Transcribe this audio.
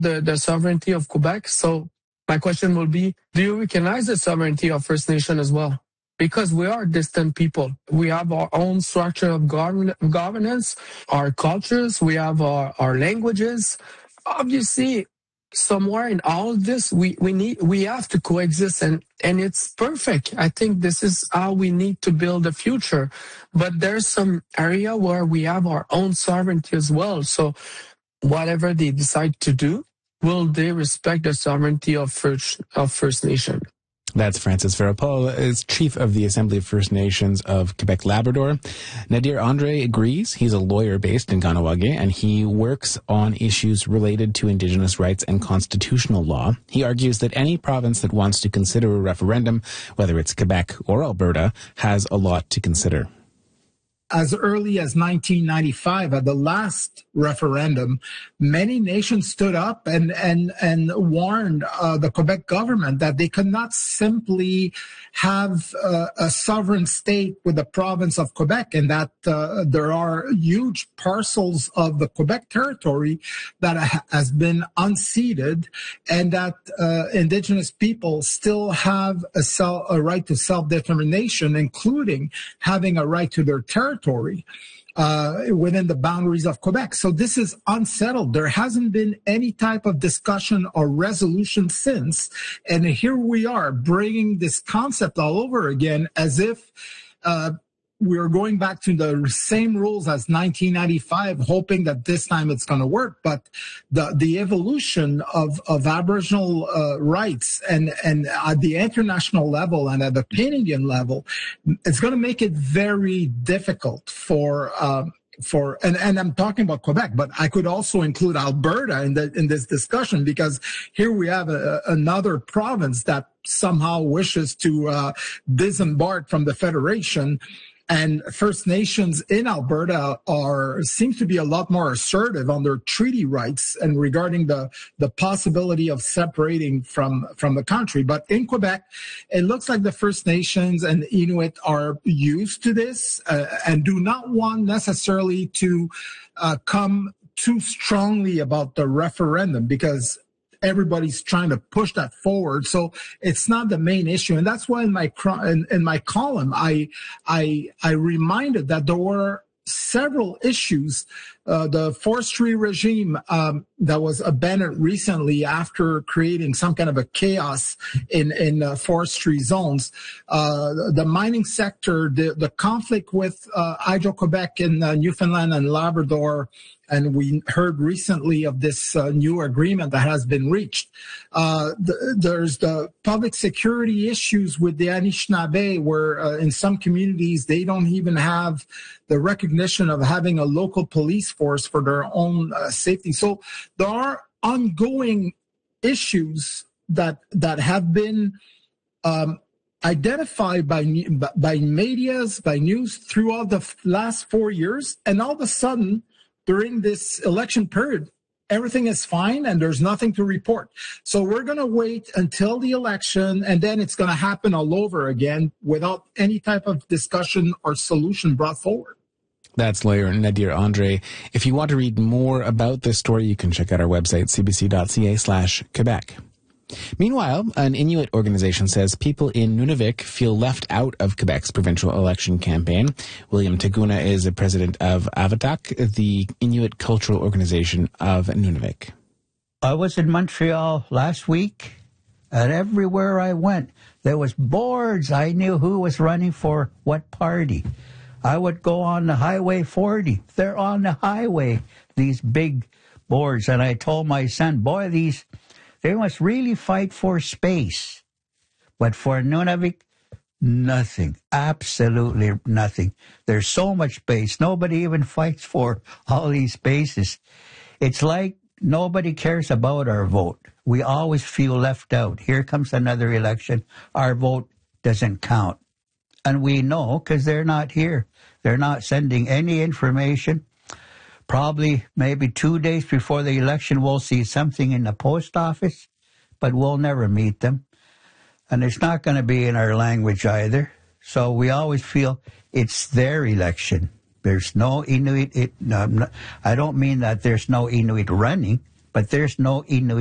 the sovereignty of Quebec. So my question will be, do you recognize the sovereignty of First Nation as well? Because we are distant people. We have our own structure of governance, our cultures, we have our languages. Obviously, somewhere in all of this, we have to coexist, and it's perfect. I think this is how we need to build the future. But there's some area where we have our own sovereignty as well. So whatever they decide to do, will they respect the sovereignty of First Nation? That's Francis Farah-Paul, is Chief of the Assembly of First Nations of Quebec-Labrador. Nadir Andre agrees. He's a lawyer based in Kahnawake, and he works on issues related to Indigenous rights and constitutional law. He argues that any province that wants to consider a referendum, whether it's Quebec or Alberta, has a lot to consider. As early as 1995, at the last referendum, many nations stood up and warned the Quebec government that they could not simply have a sovereign state with the province of Quebec, and that there are huge parcels of the Quebec territory that has been unceded, and that Indigenous people still have a right to self-determination, including having a right to their territory within the boundaries of Quebec. So this is unsettled. There hasn't been any type of discussion or resolution since. And here we are bringing this concept all over again as if we're going back to the same rules as 1995, hoping that this time it's going to work. But the evolution of Aboriginal rights and at the international level and at the Canadian level, it's going to make it very difficult for and I'm talking about Quebec, but I could also include Alberta in this discussion, because here we have another province that somehow wishes to disembark from the Federation. And First Nations in Alberta seems to be a lot more assertive on their treaty rights and regarding the possibility of separating from the country. But in Quebec, it looks like the First Nations and the Inuit are used to this and do not want necessarily to come too strongly about the referendum, because everybody's trying to push that forward. So it's not the main issue. And that's why in my column, I reminded that there were several issues. The forestry regime that was abandoned recently after creating some kind of a chaos in forestry zones. The mining sector, the conflict with Hydro-Quebec in Newfoundland and Labrador, and we heard recently of this new agreement that has been reached. There's the public security issues with the Anishinaabe, where in some communities they don't even have the recognition of having a local police force for their own safety. So there are ongoing issues that have been identified by medias, by news throughout the last 4 years, and all of a sudden, during this election period, everything is fine and there's nothing to report. So we're going to wait until the election, and then it's going to happen all over again without any type of discussion or solution brought forward. That's lawyer Nadir Andre. If you want to read more about this story, you can check out our website, cbc.ca/Quebec. Meanwhile, an Inuit organization says people in Nunavik feel left out of Quebec's provincial election campaign. William Taguna is the president of Avatak, the Inuit cultural organization of Nunavik. I was in Montreal last week, and everywhere I went, there was boards. I knew who was running for what party. I would go on the Highway 40. They're on the highway, these big boards. And I told my son, boy, they must really fight for space. But for Nunavik, nothing. Absolutely nothing. There's so much space. Nobody even fights for all these spaces. It's like nobody cares about our vote. We always feel left out. Here comes another election. Our vote doesn't count. And we know because they're not here. They're not sending any information. Probably maybe 2 days before the election, we'll see something in the post office, but we'll never meet them. And it's not going to be in our language either. So we always feel it's their election. There's no Inuit. I don't mean that there's no Inuit running, but there's no Inuit